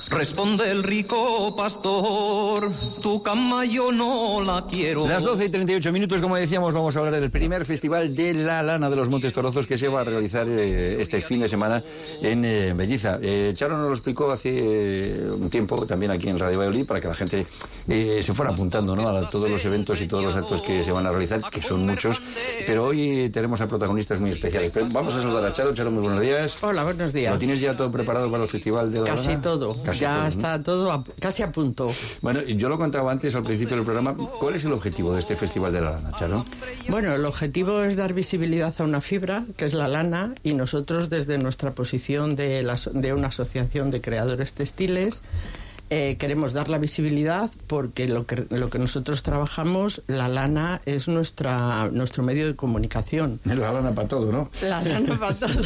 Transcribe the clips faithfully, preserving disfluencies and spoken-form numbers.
Responde el rico pastor, tu cama yo no la quiero. Las doce y treinta y ocho minutos, como decíamos, vamos a hablar del primer festival de la lana de los Montes Torozos que se va a realizar eh, este fin de semana en eh, Belliza. Eh, Charo nos lo explicó hace eh, un tiempo también aquí en Radio Valladolid para que la gente eh, se fuera apuntando, ¿no?, a todos los eventos y todos los actos que se van a realizar, que son muchos, pero hoy tenemos a protagonistas muy especiales. Pero vamos a saludar a Charo. Charo, muy buenos días. Hola, buenos días. ¿Lo tienes ya todo preparado para el festival de la Casi lana? todo. Casi ya todo, ¿no? está todo a, casi a punto. Bueno, yo lo contaba antes al principio del programa. ¿Cuál es el objetivo de este festival de la lana, Charo? Bueno, el objetivo es dar visibilidad a una fibra, que es la lana, y nosotros desde nuestra posición de, la, de una asociación de creadores textiles eh, queremos dar la visibilidad porque lo que, lo que nosotros trabajamos, la lana es nuestra nuestro medio de comunicación. Es la lana para todo, ¿no? La lana para todo,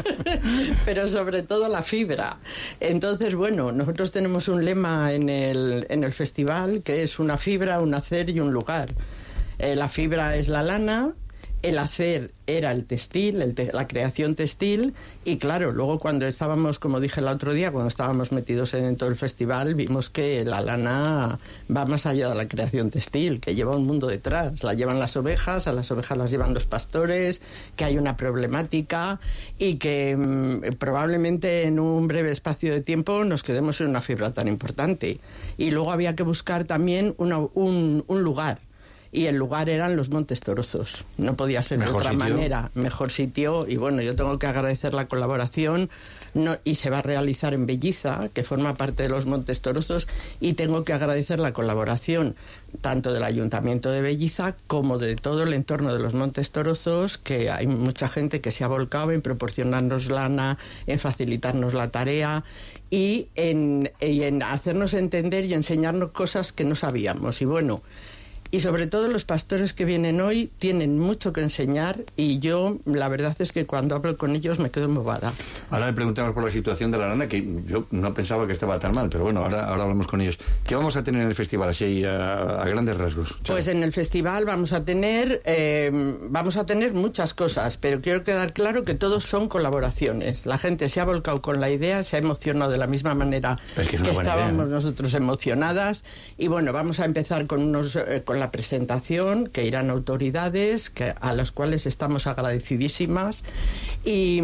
pero sobre todo la fibra. Entonces, bueno, nosotros tenemos un lema en el, en el festival que es una fibra, un hacer y un lugar. Eh, la fibra es la lana, el hacer era el textil, el te- la creación textil, y claro, luego cuando estábamos, como dije el otro día, cuando estábamos metidos en todo el festival, vimos que la lana va más allá de la creación textil, que lleva un mundo detrás. La llevan las ovejas, a las ovejas las llevan los pastores, que hay una problemática y que mmm, probablemente en un breve espacio de tiempo nos quedemos en una fibra tan importante. Y luego había que buscar también una, un, un lugar. Y el lugar eran los Montes Torozos. No podía ser de otra manera. Mejor sitio. Y bueno, yo tengo que agradecer la colaboración. No, y se va a realizar en Belliza, que forma parte de los Montes Torozos. Y tengo que agradecer la colaboración tanto del Ayuntamiento de Belliza como de todo el entorno de los Montes Torozos, que hay mucha gente que se ha volcado en proporcionarnos lana, en facilitarnos la tarea y en, y en hacernos entender y enseñarnos cosas que no sabíamos. Y bueno, y sobre todo los pastores que vienen hoy tienen mucho que enseñar y yo la verdad es que cuando hablo con ellos me quedo embobada. Ahora le preguntamos por la situación de la lana, que yo no pensaba que estaba tan mal, pero bueno, ahora, ahora hablamos con ellos. ¿Qué vamos a tener en el festival, así a, a grandes rasgos? Charo. Pues en el festival vamos a tener eh, vamos a tener muchas cosas, pero quiero quedar claro que todos son colaboraciones. La gente se ha volcado con la idea, se ha emocionado de la misma manera es que, es que estábamos idea, ¿no? nosotros emocionadas. Y bueno, vamos a empezar con unos eh, con la presentación, que irán autoridades que, a las cuales estamos agradecidísimas, y,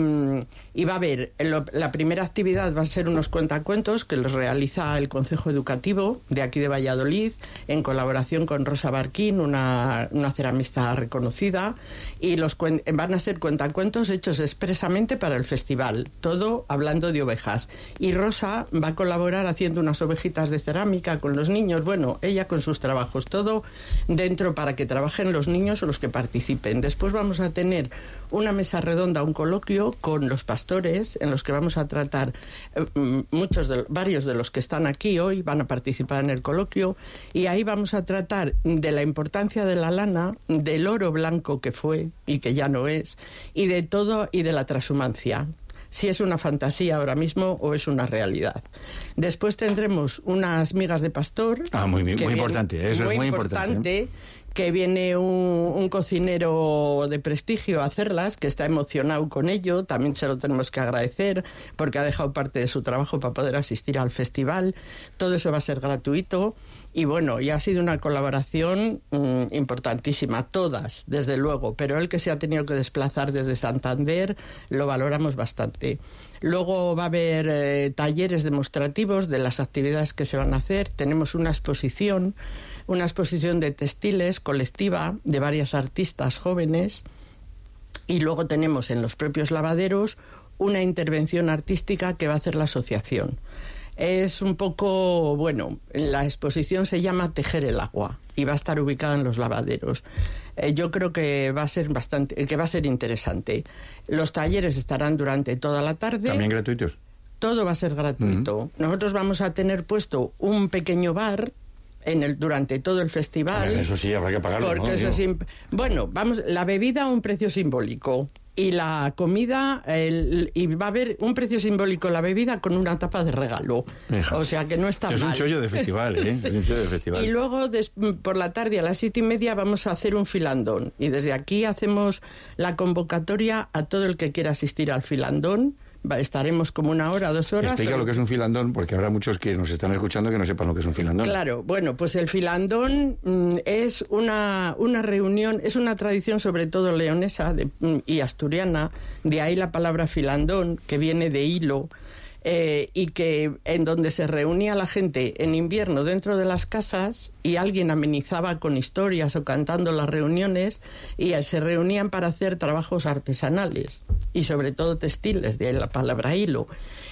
y va a haber lo, la primera actividad va a ser unos cuentacuentos que los realiza el Concejo Educativo de aquí de Valladolid en colaboración con Rosa Barquín, una, una ceramista reconocida, y los cuen, van a ser cuentacuentos hechos expresamente para el festival, todo hablando de ovejas, y Rosa va a colaborar haciendo unas ovejitas de cerámica con los niños, bueno, ella con sus trabajos, todo dentro para que trabajen los niños o los que participen. Después vamos a tener una mesa redonda, un coloquio con los pastores en los que vamos a tratar eh, muchos de, varios de los que están aquí hoy van a participar en el coloquio, y ahí vamos a tratar de la importancia de la lana, del oro blanco que fue y que ya no es, y de todo, y de la transhumancia, si es una fantasía ahora mismo o es una realidad. Después tendremos unas migas de pastor. Ah, muy, muy viene, importante, eso muy es muy importante, importante. ¿eh? Que viene un, un cocinero de prestigio a hacerlas, que está emocionado con ello, también se lo tenemos que agradecer, porque ha dejado parte de su trabajo para poder asistir al festival. Todo eso va a ser gratuito. Y bueno, y ha sido una colaboración mmm, importantísima, todas, desde luego, pero el que se ha tenido que desplazar desde Santander lo valoramos bastante. Luego va a haber eh, talleres demostrativos de las actividades que se van a hacer. Tenemos una exposición, una exposición de textiles colectiva de varias artistas jóvenes, y luego tenemos en los propios lavaderos una intervención artística que va a hacer la asociación. Es un poco, bueno, la exposición se llama Tejer el agua y va a estar ubicada en los lavaderos. Eh, yo creo que va a ser bastante, que va a ser interesante. Los talleres estarán durante toda la tarde. ¿También gratuitos? Todo va a ser gratuito. Uh-huh. Nosotros vamos a tener puesto un pequeño bar en el durante todo el festival. Ver, eso sí, habrá que pagarlo, porque ¿no? Eso es imp- bueno, vamos, la bebida a un precio simbólico. Y la comida, el, y va a haber un precio simbólico la bebida con una tapa de regalo. Hija. O sea que no está mal. Es un chollo de festival, ¿eh? Sí. Es un chollo de festival. Y luego des, por la tarde a las siete y media vamos a hacer un filandón. Y desde aquí hacemos la convocatoria a todo el que quiera asistir al filandón, Va, estaremos como una hora, dos horas. Explica lo que es un filandón, porque habrá muchos que nos están escuchando que no sepan lo que es un filandón. Claro, bueno, pues el filandón mm, es una, una reunión, es una tradición sobre todo leonesa de, mm, y asturiana, de ahí la palabra filandón, que viene de hilo, eh, y que en donde se reunía la gente en invierno dentro de las casas y alguien amenizaba con historias o cantando las reuniones, y se reunían para hacer trabajos artesanales y sobre todo textiles, de ahí la palabra hilo,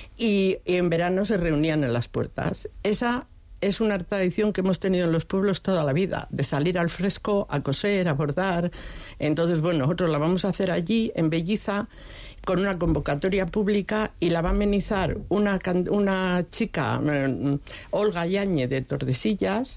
y, y en verano se reunían en las puertas. Esa es una tradición que hemos tenido en los pueblos toda la vida, de salir al fresco a coser, a bordar. Entonces, bueno, nosotros la vamos a hacer allí, en Belliza, con una convocatoria pública, y la va a amenizar una, una chica, eh, Olga Yáñez, de Tordesillas,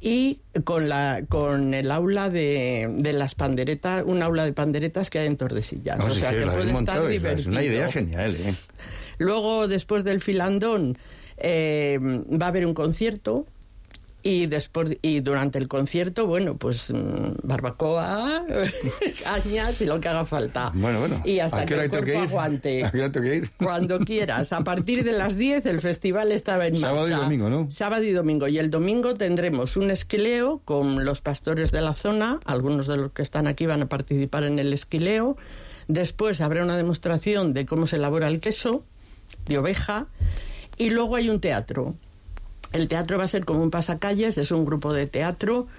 y con la con el aula de, de las panderetas, un aula de panderetas que hay en Tordesillas. No, o sí, sea, que puede estar divertido. Es una idea genial, ¿eh? Luego, después del filandón, eh, va a haber un concierto. Y después y durante el concierto, bueno, pues mmm, barbacoa, cañas y lo que haga falta. Bueno, bueno. Y hasta que el cuerpo aguante. ¿A qué hora tengo que ir? Cuando quieras. A partir de las diez el festival estaba en marcha. Sábado y domingo, ¿no? Sábado y domingo. Y el domingo tendremos un esquileo con los pastores de la zona. Algunos de los que están aquí van a participar en el esquileo. Después habrá una demostración de cómo se elabora el queso de oveja. Y luego hay un teatro. El teatro va a ser como un pasacalles, es un grupo de teatro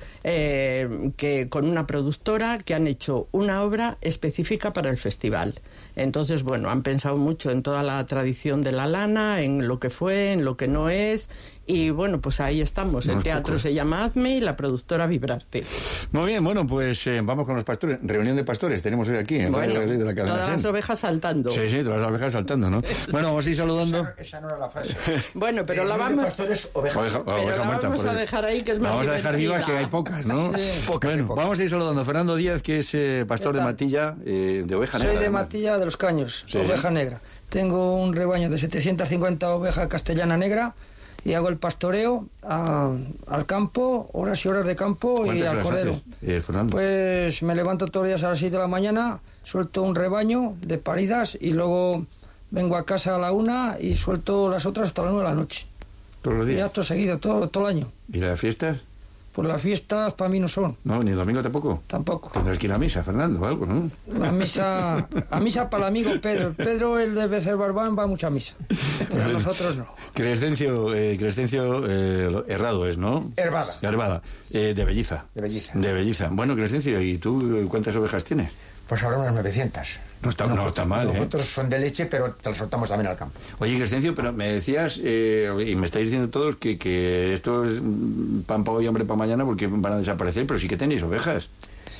eh, que con una productora que han hecho una obra específica para el festival. Entonces, bueno, han pensado mucho en toda la tradición de la lana, en lo que fue, en lo que no es, y bueno, pues ahí estamos. El teatro se llama Hazme y la productora Vibrarte. Muy bien, bueno, pues eh, vamos con los pastores. Reunión de pastores tenemos hoy aquí. En Bueno, de la todas las ovejas saltando. Sí, sí, todas las ovejas saltando, ¿no? Bueno, vamos a ir saludando. Esa, esa no era la frase. Bueno, pero la Reunión de vamos... pastores, oveja. Oveja, Pero oveja la muerta, vamos por a ahí. dejar ahí, que es más Vamos a dejar divertida. vivas, que hay pocas, ¿no? Sí. Pocas, Bueno, pocas. vamos a ir saludando. Fernando Díaz, que es eh, pastor de ¿Qué tal? Matilla, eh, de oveja Soy negra. de además. Matilla de los Caños, Sí. oveja negra. Tengo un rebaño de setecientas cincuenta ovejas castellana negra y hago el pastoreo a- al campo, horas y horas de campo y ¿Cuántas al horas cordero. haces, eh, Fernando? Pues me levanto todos los días a las seis de la mañana, suelto un rebaño de paridas y luego vengo a casa a la una y suelto las otras hasta las nueve de la noche. Todos los Y días. acto seguido, todo, todo el año. ¿Y las fiestas? Pues las fiestas para mí no son, No, ni el domingo tampoco. tampoco. Tendrás que ir a misa, Fernando, o algo, ¿no? La misa, a misa para el amigo Pedro. Pedro, el de Becer Barbán, va mucho a misa. Pero nosotros no. Crescencio, eh, Crescencio eh, Herrado es, ¿no? Hervada. Hervada, eh, de Belliza. De Belliza. De Belliza. Bueno, Crescencio, ¿y tú cuántas ovejas tienes? Pues ahora unas novecientas. No está, no está mal, ¿eh? Nosotros son de leche, pero te las soltamos también al campo. Oye, Crescencio, pero me decías, eh, y me estáis diciendo todos, que, que esto es mm, pan para hoy, hambre para mañana, porque van a desaparecer, pero sí que tenéis ovejas.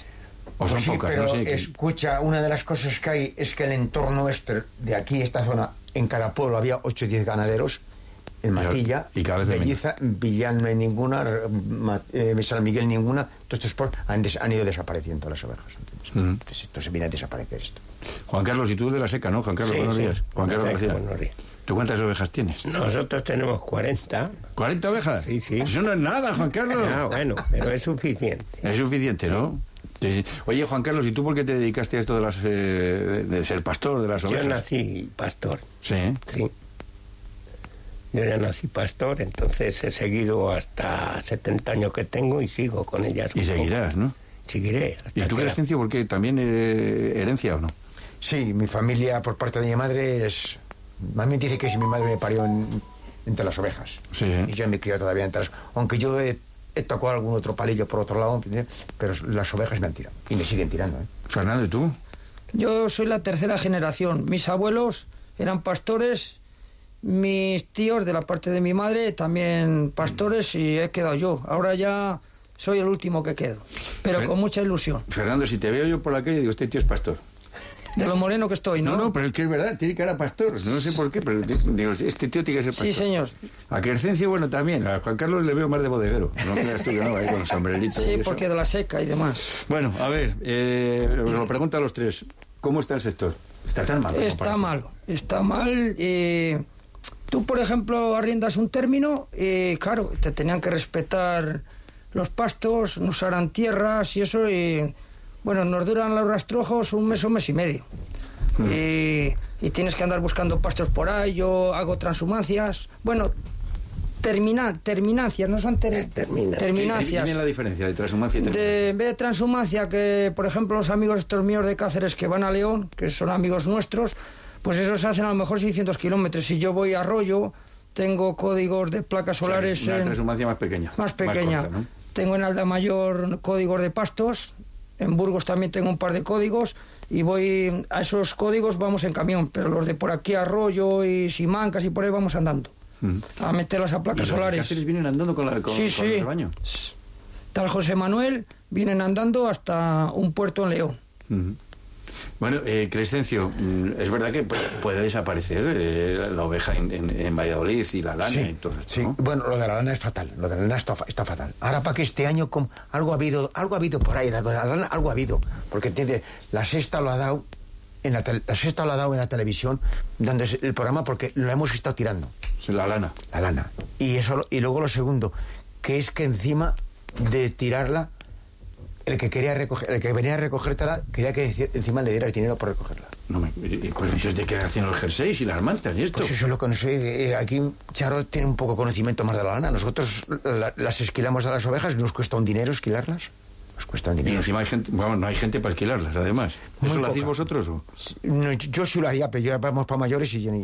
O son Pues sí, pocas, pero no sé. que- escucha, una de las cosas que hay es que el entorno este de aquí, esta zona, en cada pueblo había ocho o diez ganaderos. En Matilla, y cada vez de Belliza, Villán no hay ninguna, Ma- eh, San Miguel ninguna. Todos estos pueblos han, des- han ido desapareciendo las ovejas. Entonces, Mm. entonces esto se viene a desaparecer esto. Juan Carlos, y tú de la seca, ¿no? Juan Carlos, Sí, buenos sí. días. Juan Carlos Perfecto, García. buenos días. ¿Tú cuántas ovejas tienes? Nosotros tenemos cuarenta. ¿cuarenta ovejas? Sí, sí. Eso no es nada, Juan Carlos. Ah, bueno, pero es suficiente. Es suficiente, ¿no? Sí, sí. Oye, Juan Carlos, ¿y tú por qué te dedicaste a esto de, las, eh, de ser pastor de las ovejas? Yo nací pastor, Sí, ¿eh? sí. Yo ya nací pastor, entonces he seguido hasta setenta años que tengo y sigo con ellas. Y un poco. seguirás, ¿no? Seguiré. hasta ¿Y tú, que la- Crescencio, por qué? ¿También eh, herencia o no? Sí, mi familia por parte de mi madre es... Mami dice que si mi madre me parió en- entre las ovejas. Sí, sí. Y yo me he criado todavía entre las... Aunque yo he, he tocado algún otro palillo por otro lado, pero las ovejas me han tirado. Y me siguen tirando, ¿eh? Fernando, ¿y tú? Yo soy la tercera generación. Mis abuelos eran pastores, mis tíos de la parte de mi madre también pastores y he quedado yo. Ahora ya soy el último que quedo, pero Fer- con mucha ilusión. Fernando, si te veo yo por la calle, digo, este tío es pastor. De lo moreno que estoy, ¿no? No, no, pero es que es verdad, tiene cara a pastor. No sé por qué, pero digo, este tío tiene que ser pastor. Sí, señor. A Crescencio, bueno, también. A Juan Carlos le veo más de bodeguero. No creas tú que no, ahí con sombrerito. y Sí, eso. porque de la seca y demás. Bueno, a ver, eh, os lo pregunto a los tres. ¿Cómo está el sector? ¿Está tan mal? como Está parece? mal, está mal. eh, tú, por ejemplo, arriendas un término y, claro, te tenían que respetar los pastos, nos harán tierras y eso. Y, bueno, nos duran los rastrojos un mes o mes y medio. Y y tienes que andar buscando pastos por ahí. Yo hago transhumancias. Bueno, termina, terminancias, no son ter, Termina. terminancias. Dime la diferencia de transhumancia y terminancia. De, en vez de transhumancia, que por ejemplo los amigos estos míos de Cáceres que van a León, que son amigos nuestros, pues esos hacen a lo mejor seiscientos kilómetros. Si yo voy a Arroyo, tengo códigos de placas solares. O sea, es una en, transhumancia más pequeña. más pequeña. Más corta, ¿no? Tengo en Aldamayor códigos de pastos, en Burgos también tengo un par de códigos, y voy a esos códigos vamos en camión, pero los de por aquí Arroyo y Simancas y por ahí vamos andando. Mm. A meterlas a placas ¿Y los solares. Cáceres vienen andando con, la, con, sí, con sí. el rebaño? Tal José Manuel, vienen andando hasta un puerto en León. Mm. Bueno, eh, Crescencio, es verdad que puede desaparecer eh, la oveja en, en, en Valladolid y la lana sí, y todo esto, sí. ¿no? Bueno, lo de la lana es fatal, lo de la lana está, está fatal. Ahora para que este año com, algo ha habido, algo ha habido por ahí, la de la lana algo ha habido, porque tiene, la sexta lo ha dado en la, tele, la sexta lo ha dado en la televisión, donde es el programa, porque lo hemos estado tirando. Sí, la lana. La lana. Y eso, y luego lo segundo, que es que encima de tirarla, el que quería recoger, el que venía a recogértela quería que encima le diera el dinero por recogerla. No me, pues entonces de qué hacen los jerseys y las mantas y esto. Pues eso es lo que no sé. Aquí Charo tiene un poco conocimiento más de la lana. Nosotros la, las esquilamos a las ovejas, nos cuesta un dinero esquilarlas. Nos cuesta un dinero. Y encima hay gente, bueno, no hay gente para esquilarlas, además. Muy ¿Eso lo poca. hacéis vosotros o? No, yo sí lo hacía, pero ya vamos para mayores y yo ni